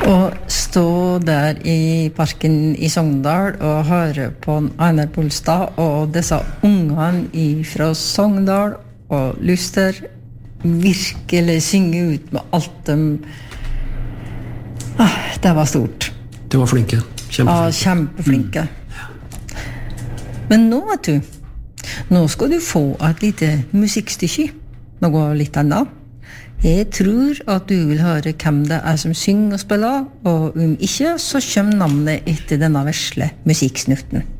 Og stå der i parken i Sogndal og høre på Einar Bolstad og disse ungene fra Sogndal og Luster virkelig synge ut med alt dem. Det var stort. De var flinke. Kjempeflinke. Ja, kjempeflinke. Men nå, vet du, nå skal du få et lite musikkstykke. Noe litt annet. Jeg tror at du vil høre hvem det som synger og spiller, og om ikke, så kommer navnet etter denne vesle musikksnutten.